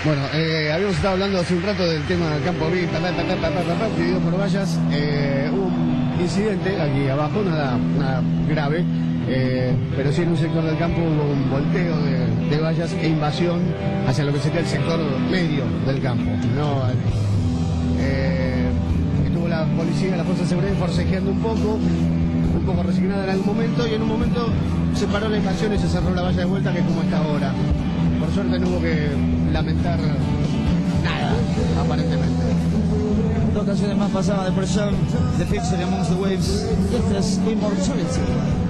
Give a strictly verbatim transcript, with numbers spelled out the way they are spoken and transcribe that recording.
Bueno, eh, habíamos estado hablando hace un rato del tema del campo B, dividido por vallas. Eh, hubo un incidente aquí abajo, nada, nada grave, eh, pero sí en un sector del campo hubo un volteo de, de vallas e invasión hacia lo que sería el sector medio del campo. No, eh, estuvo la policía, la fuerza de seguridad forcejeando un poco, un poco resignada en algún momento, y en un momento se paró la invasión y se cerró la valla de vuelta, que es como está ahora. Por suerte no hubo que lamentar nada, aparentemente. Dos canciones más pasaban de Pressure, The Picture Amongst the Waves. Esta es Immortality.